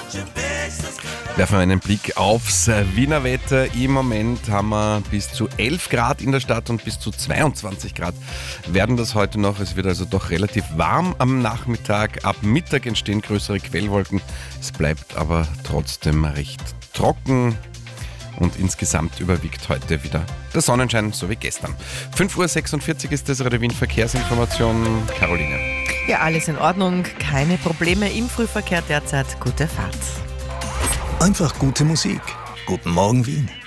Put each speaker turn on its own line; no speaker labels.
Werfen wir einen Blick aufs Wiener Wetter. Im Moment haben wir bis zu 11 Grad in der Stadt und bis zu 22 Grad werden das heute noch. Es wird also doch relativ warm am Nachmittag. Ab Mittag entstehen größere Quellwolken. Es bleibt aber trotzdem recht trocken. Und insgesamt überwiegt heute wieder der Sonnenschein, so wie gestern. 5.46 Uhr ist das Radio Wien Verkehrsinformation. Caroline.
Ja, alles in Ordnung. Keine Probleme im Frühverkehr derzeit. Gute Fahrt.
Einfach gute Musik. Guten Morgen Wien.